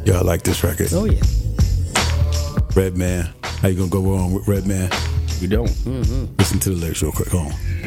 Yeah, I like this record. Oh yeah. Redman. How you gonna go wrong with Redman? You don't. Listen to the lyrics real quick. Hold on.